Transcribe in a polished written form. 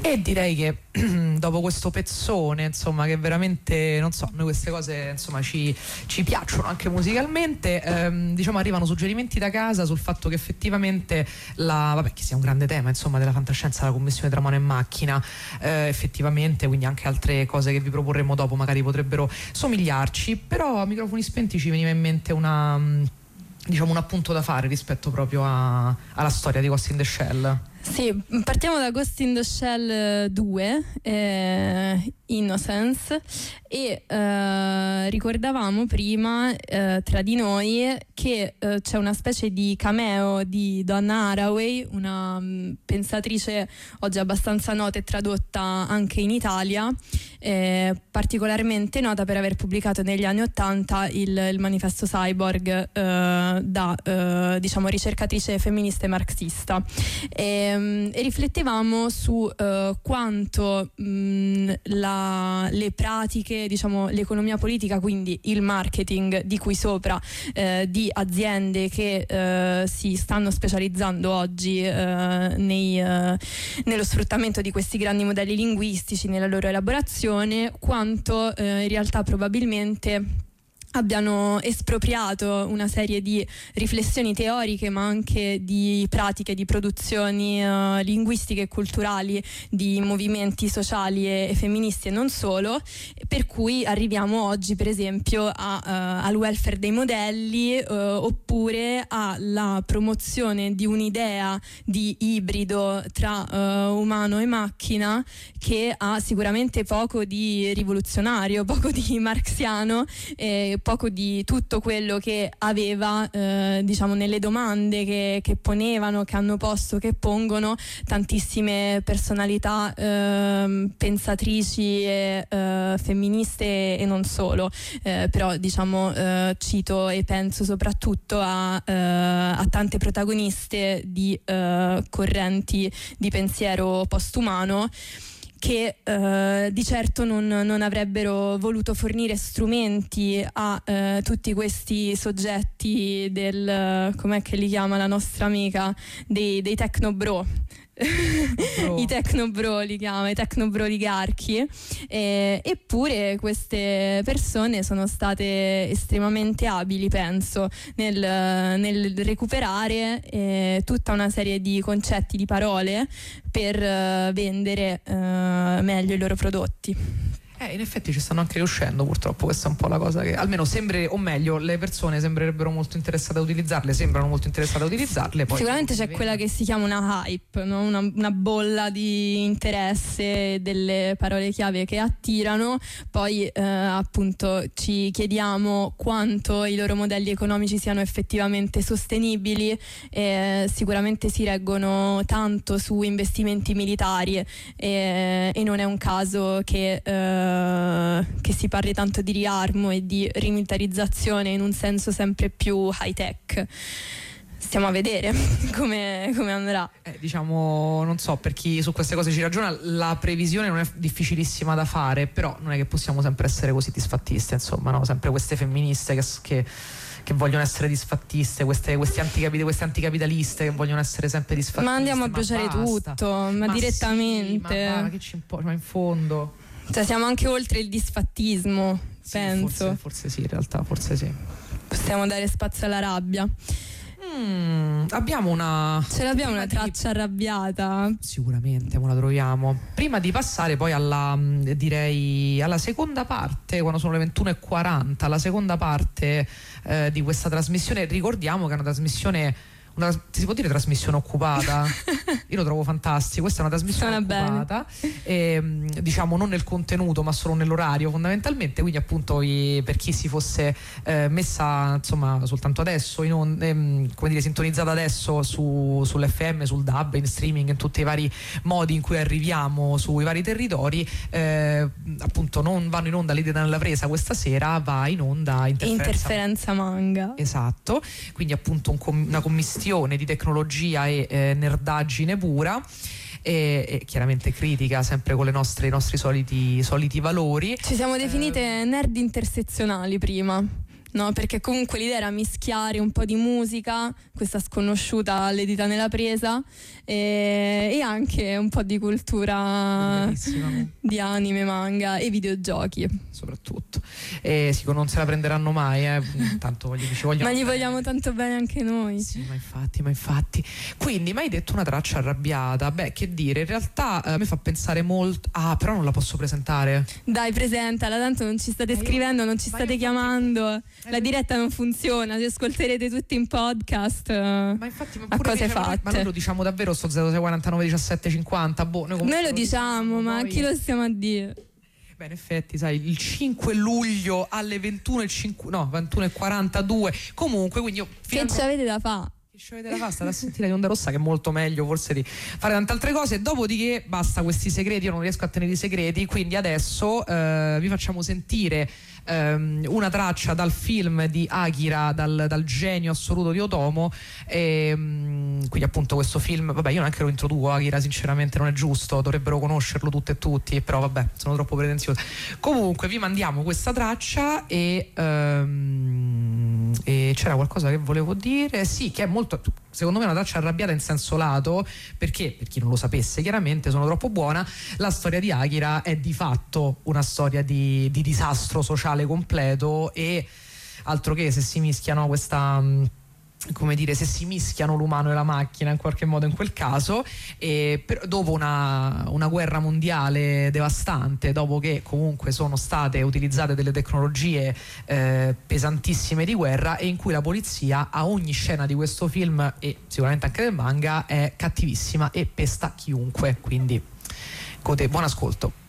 E direi che dopo questo pezzone, insomma, che veramente, non so, noi queste cose, insomma, ci piacciono anche musicalmente, diciamo arrivano suggerimenti da casa sul fatto che effettivamente vabbè, che sia un grande tema, insomma, della fantascienza, la commissione tra umano e macchina, effettivamente, quindi anche altre cose che vi proporremo dopo magari potrebbero somigliarci, però a microfoni spenti ci veniva in mente diciamo un appunto da fare rispetto proprio alla storia di Ghost in the Shell. Sì, partiamo da Ghost in the Shell 2, Innocence, e ricordavamo prima tra di noi che c'è una specie di cameo di Donna Haraway, una pensatrice oggi abbastanza nota e tradotta anche in Italia, particolarmente nota per aver pubblicato negli anni '80 il manifesto Cyborg da diciamo ricercatrice femminista e marxista. E riflettevamo su quanto le pratiche, diciamo l'economia politica, quindi il marketing di cui sopra, di aziende che si stanno specializzando oggi nello sfruttamento di questi grandi modelli linguistici, nella loro elaborazione, quanto in realtà probabilmente abbiano espropriato una serie di riflessioni teoriche, ma anche di pratiche, di produzioni linguistiche e culturali di movimenti sociali e femministi e non solo, per cui arriviamo oggi per esempio al welfare dei modelli, oppure alla promozione di un'idea di ibrido tra umano e macchina che ha sicuramente poco di rivoluzionario, poco di marxiano, poco di tutto quello che aveva diciamo nelle domande che ponevano, che hanno posto, che pongono tantissime personalità pensatrici e femministe e non solo, però diciamo cito e penso soprattutto a tante protagoniste di correnti di pensiero postumano che di certo non avrebbero voluto fornire strumenti a tutti questi soggetti com'è che li chiama la nostra amica, dei technobro. I technobro li chiama, i technobro oligarchi, eppure queste persone sono state estremamente abili, penso, nel recuperare tutta una serie di concetti, di parole per vendere meglio i loro prodotti. In effetti ci stanno anche riuscendo, purtroppo. Questa è un po' la cosa che almeno o meglio, le persone sembrerebbero molto interessate a utilizzarle, poi sicuramente c'è quella che si chiama una hype, no? una bolla di interesse, delle parole chiave che attirano, poi appunto ci chiediamo quanto i loro modelli economici siano effettivamente sostenibili, sicuramente si reggono tanto su investimenti militari, e non è un caso che si parli tanto di riarmo e di rimilitarizzazione in un senso sempre più high tech. Stiamo a vedere come andrà. Diciamo, non so, per chi su queste cose ci ragiona, la previsione non è difficilissima da fare, però non è che possiamo sempre essere così disfattiste, insomma, no? Sempre queste femministe che vogliono essere disfattiste, queste anticapitaliste che vogliono essere sempre disfattiste. Ma andiamo a bruciare tutto, ma direttamente. Sì, ma che ci importa, ma in fondo. Cioè siamo anche oltre il disfattismo, sì, penso. Forse sì, in realtà, forse sì. Possiamo dare spazio alla rabbia. Abbiamo una traccia arrabbiata. Sicuramente, la troviamo. Prima di passare poi alla seconda parte, quando sono le 21:40, la seconda parte di questa trasmissione. Ricordiamo che è una trasmissione, si può dire trasmissione occupata? Io lo trovo fantastico. Questa è una trasmissione occupata, diciamo non nel contenuto ma solo nell'orario fondamentalmente, quindi appunto per chi si fosse messa insomma soltanto adesso come dire sintonizzata adesso sull'FM, sul DAB, in streaming, in tutti i vari modi in cui arriviamo sui vari territori, appunto non vanno in onda l'idea nella presa questa sera, va in onda Interferenza Manga, esatto, quindi appunto una commissione di tecnologia e nerdaggine pura, e chiaramente critica, sempre con i nostri soliti valori. Ci siamo definite nerd intersezionali prima. no? Perché comunque l'idea era mischiare un po' di musica, questa sconosciuta alle dita nella presa, e anche un po' di cultura di anime, manga e videogiochi soprattutto. Non se la prenderanno mai, tanto vogliamo. Ma gli vogliamo tanto bene anche noi. Sì, ma infatti. Quindi mi hai detto una traccia arrabbiata. Beh, che dire, in realtà mi fa pensare molto. Ah, però non la posso presentare. Dai, presentala, tanto non ci state scrivendo, non ci state chiamando. La diretta non funziona, ci ascolterete tutti in podcast. Ma infatti, a cose fatte. Ma noi lo diciamo davvero sto 0649 17 50? Noi lo diciamo, ma a chi lo stiamo a dire? Beh, in effetti, sai, il 5 luglio alle 21:42. Comunque, quindi io che ci avete da fare? Stare a sentire di Onda Rossa, che è molto meglio forse di fare tante altre cose. Dopodiché basta questi segreti, io non riesco a tenere i segreti, quindi adesso vi facciamo sentire una traccia dal film di Akira, dal genio assoluto di Otomo, quindi appunto questo film, vabbè, io neanche lo introduco Akira, sinceramente non è giusto, dovrebbero conoscerlo tutte e tutti, però vabbè, sono troppo pretenzioso. Comunque vi mandiamo questa traccia e c'era qualcosa che volevo dire, sì, che è molto, secondo me, una traccia arrabbiata in senso lato, perché, per chi non lo sapesse, chiaramente Sono troppo buona, la storia di Akira è di fatto una storia di disastro sociale completo, e altro che se si mischiano se si mischiano l'umano e la macchina in qualche modo in quel caso, e dopo una guerra mondiale devastante, dopo che comunque sono state utilizzate delle tecnologie pesantissime di guerra, e in cui la polizia a ogni scena di questo film e sicuramente anche del manga è cattivissima e pesta chiunque, quindi buon ascolto.